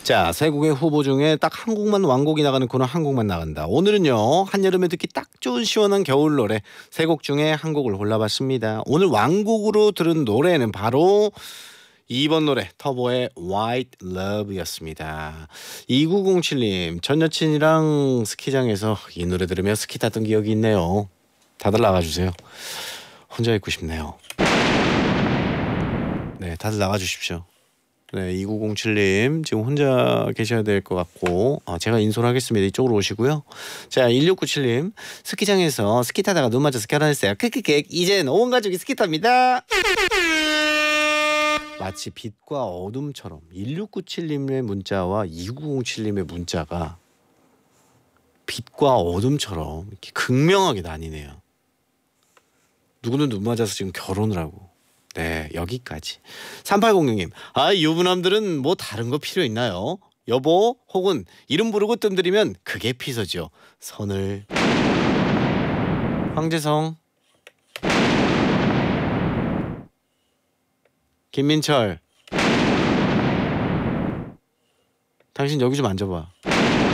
자, 세 곡의 후보 중에 딱 한 곡만 완곡이 나가는 코너 한 곡만 나간다. 오늘은요, 한여름에 듣기 딱 좋은 시원한 겨울 노래 세 곡 중에 한 곡을 골라봤습니다. 오늘 완곡으로 들은 노래는 바로 2번 노래 터보의 White Love였습니다. 2907님, 전 여친이랑 스키장에서 이 노래 들으며 스키 탔던 기억이 있네요. 다들 나가주세요. 혼자 있고 싶네요. 네, 다들 나가주십시오. 네, 2907님 지금 혼자 계셔야 될 것 같고 제가 인솔 하겠습니다. 이쪽으로 오시고요. 자, 1697님, 스키장에서 스키 타다가 눈 맞아서 결혼했어요. 크크크, 이젠 온 가족이 스키 탑니다. 마치 빛과 어둠처럼 1697님의 문자와 2907님의 문자가 빛과 어둠처럼 이렇게 극명하게 나뉘네요. 누구는 눈 맞아서 지금 결혼을 하고. 네, 여기까지. 3806님, 유부남들은 뭐 다른 거 필요 있나요? 여보 혹은 이름 부르고 뜸들이면 그게 피서죠. 선을. 황재성, 김민철, 당신 여기 좀 앉아봐.